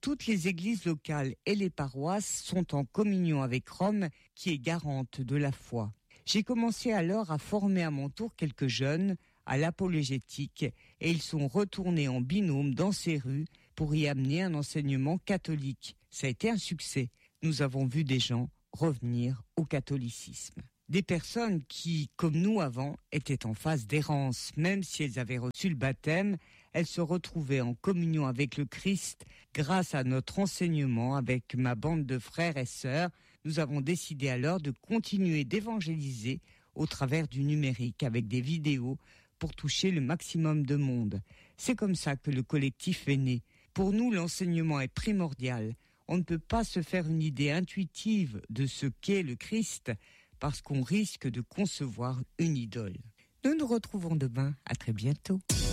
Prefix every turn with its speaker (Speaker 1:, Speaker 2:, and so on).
Speaker 1: toutes les églises locales et les paroisses sont en communion avec Rome, qui est garante de la foi. J'ai commencé alors à former à mon tour quelques jeunes à l'apologétique et ils sont retournés en binôme dans ces rues pour y amener un enseignement catholique. Ça a été un succès. Nous avons vu des gens revenir au catholicisme. Des personnes qui, comme nous avant, étaient en phase d'errance. Même si elles avaient reçu le baptême, elles se retrouvaient en communion avec le Christ grâce à notre enseignement avec ma bande de frères et sœurs. Nous avons décidé alors de continuer d'évangéliser au travers du numérique avec des vidéos pour toucher le maximum de monde. C'est comme ça que le collectif est né. Pour nous, l'enseignement est primordial. On ne peut pas se faire une idée intuitive de ce qu'est le Christ parce qu'on risque de concevoir une idole. Nous nous retrouvons demain. À très bientôt.